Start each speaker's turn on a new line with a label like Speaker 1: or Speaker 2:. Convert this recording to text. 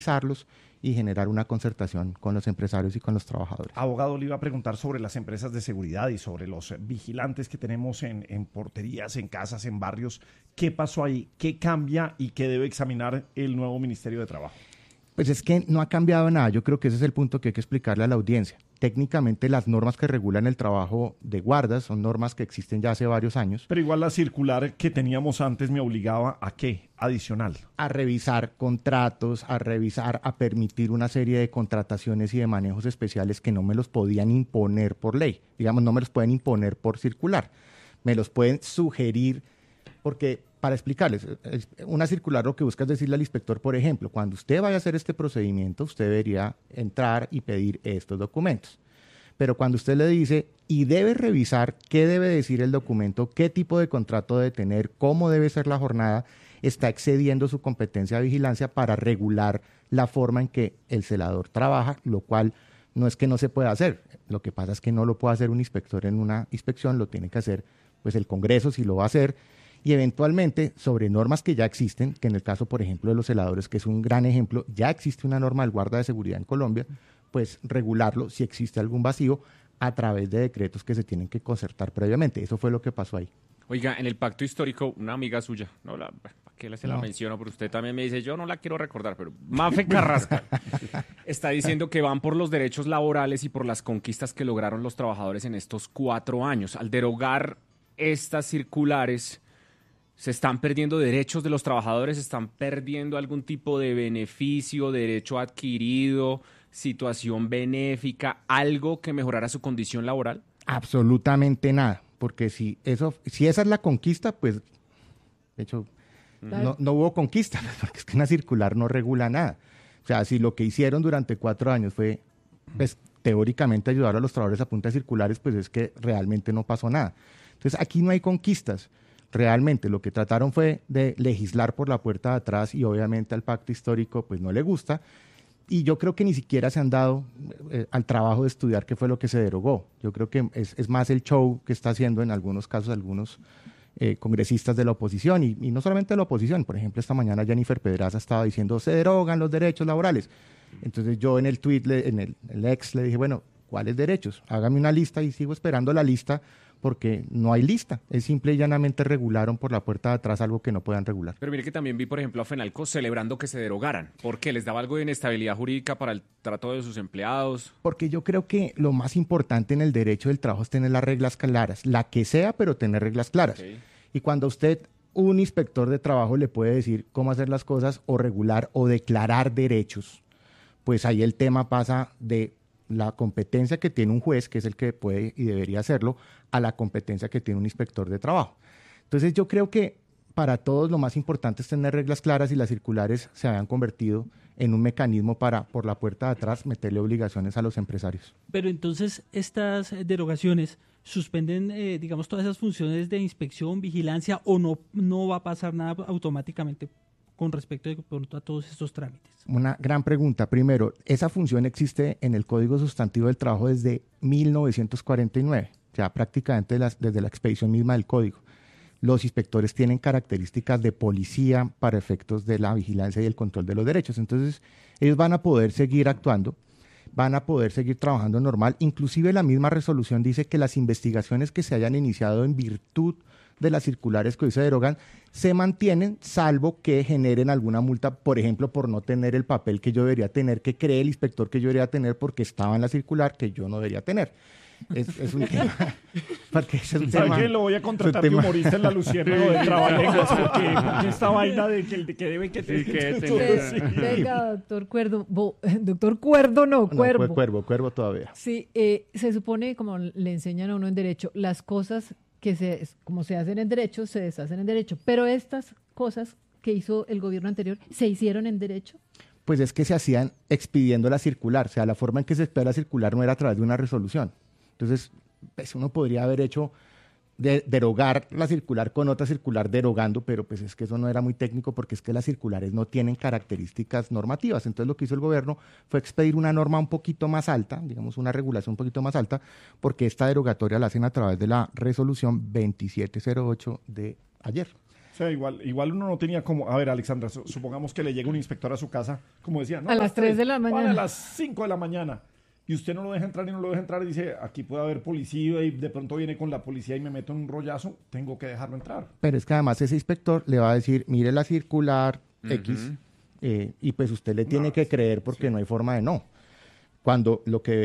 Speaker 1: y generar una concertación con los empresarios y con los trabajadores.
Speaker 2: Abogado, le iba a preguntar sobre las empresas de seguridad y sobre los vigilantes que tenemos en porterías, en casas, en barrios. ¿Qué pasó ahí? ¿Qué cambia y qué debe examinar el nuevo Ministerio de Trabajo?
Speaker 1: Pues es que no ha cambiado nada. Yo creo que ese es el punto que hay que explicarle a la audiencia. Técnicamente las normas que regulan el trabajo de guardas son normas que existen ya hace varios años.
Speaker 2: Pero igual la circular que teníamos antes me obligaba ¿a qué? Adicional.
Speaker 1: A revisar contratos, a permitir una serie de contrataciones y de manejos especiales que no me los podían imponer por ley. Digamos, no me los pueden imponer por circular. Me los pueden sugerir porque... Para explicarles, una circular lo que busca es decirle al inspector, por ejemplo, cuando usted vaya a hacer este procedimiento, usted debería entrar y pedir estos documentos. Pero cuando usted le dice, y debe revisar qué debe decir el documento, qué tipo de contrato debe tener, cómo debe ser la jornada, está excediendo su competencia de vigilancia para regular la forma en que el celador trabaja, lo cual no es que no se pueda hacer. Lo que pasa es que no lo puede hacer un inspector en una inspección, lo tiene que hacer pues el Congreso si lo va a hacer, y eventualmente sobre normas que ya existen, que en el caso, por ejemplo, de los celadores, que es un gran ejemplo, ya existe una norma del guarda de seguridad en Colombia, pues regularlo si existe algún vacío a través de decretos que se tienen que concertar previamente. Eso fue lo que pasó ahí.
Speaker 3: Oiga, en el pacto histórico, una amiga suya, ¿para qué se la menciono? Pero usted también me dice, yo no la quiero recordar, pero Mafe Carrasca está diciendo que van por los derechos laborales y por las conquistas que lograron los trabajadores en estos 4 años. Al derogar estas circulares, ¿se están perdiendo derechos de los trabajadores? ¿Se están perdiendo algún tipo de beneficio, derecho adquirido, situación benéfica, algo que mejorara su condición laboral?
Speaker 1: Absolutamente nada, porque si esa es la conquista, pues, de hecho, no hubo conquista, porque es que una circular no regula nada. O sea, si lo que hicieron durante 4 años fue, pues, teóricamente ayudar a los trabajadores a punta de circulares, pues es que realmente no pasó nada. Entonces, aquí no hay conquistas. Realmente lo que trataron fue de legislar por la puerta de atrás y obviamente al pacto histórico pues no le gusta y yo creo que ni siquiera se han dado al trabajo de estudiar qué fue lo que se derogó. Yo creo que es más el show que está haciendo en algunos casos algunos congresistas de la oposición y no solamente de la oposición. Por ejemplo, esta mañana Jennifer Pedraza estaba diciendo se derogan los derechos laborales. Entonces yo en el tweet, en el ex le dije, bueno, ¿cuáles derechos? Hágame una lista y sigo esperando la lista porque no hay lista, es simple y llanamente regularon por la puerta de atrás algo que no puedan regular.
Speaker 3: Pero mire que también vi, por ejemplo, a Fenalco celebrando que se derogaran, porque les daba algo de inestabilidad jurídica para el trato de sus empleados.
Speaker 1: Porque yo creo que lo más importante en el derecho del trabajo es tener las reglas claras, la que sea, pero tener reglas claras. Okay. Y cuando un inspector de trabajo le puede decir cómo hacer las cosas o regular o declarar derechos, pues ahí el tema pasa de la competencia que tiene un juez, que es el que puede y debería hacerlo, a la competencia que tiene un inspector de trabajo. Entonces yo creo que para todos lo más importante es tener reglas claras y las circulares se habían convertido en un mecanismo para, por la puerta de atrás, meterle obligaciones a los empresarios.
Speaker 4: Pero entonces estas derogaciones suspenden, digamos, todas esas funciones de inspección, vigilancia, o no va a pasar nada automáticamente con respecto a todos estos trámites.
Speaker 1: Una gran pregunta. Primero, esa función existe en el Código Sustantivo del Trabajo desde 1949, o sea, prácticamente desde la expedición misma del Código. Los inspectores tienen características de policía para efectos de la vigilancia y el control de los derechos. Entonces, ellos van a poder seguir actuando, van a poder seguir trabajando normal. Inclusive la misma resolución dice que las investigaciones que se hayan iniciado en virtud de las circulares que hoy se derogan se mantienen, salvo que generen alguna multa, por ejemplo, por no tener el papel que yo debería tener, que cree el inspector que yo debería tener porque estaba en la circular que yo no debería tener. Es un tema. Porque es un tema.
Speaker 2: ¿Sabes qué? Lo voy a contratar de humorista en la Luciérnaga de Trabalenguas porque esta vaina de que debe que tener.
Speaker 5: Venga, doctor Cuerdo. Doctor Cuerdo, no, Cuervo.
Speaker 1: No, Cuervo todavía.
Speaker 5: Sí, se supone, como le enseñan a uno en Derecho, las cosas como se hacen en Derecho, se deshacen en Derecho. Pero estas cosas que hizo el gobierno anterior, ¿se hicieron en Derecho?
Speaker 1: Pues es que se hacían expidiendo la circular. O sea, la forma en que se expide la circular no era a través de una resolución. Entonces, pues uno podría haber hecho derogar la circular con otra circular derogando, pero pues es que eso no era muy técnico porque es que las circulares no tienen características normativas. Entonces lo que hizo el gobierno fue expedir una norma un poquito más alta, digamos una regulación un poquito más alta, porque esta derogatoria la hacen a través de la resolución 2708 de ayer.
Speaker 2: O sea, igual uno no tenía como, a ver, Alexandra, supongamos que le llega un inspector a su casa, como decía, no,
Speaker 5: A las 3 de la mañana.
Speaker 2: A las 5 de la mañana. Y usted no lo deja entrar y no lo deja entrar y dice, aquí puede haber policía y de pronto viene con la policía y me meto en un rollazo, tengo que dejarlo entrar.
Speaker 1: Pero es que además ese inspector le va a decir, mire la circular X, y pues usted le tiene que creer porque no hay forma de no. Cuando lo que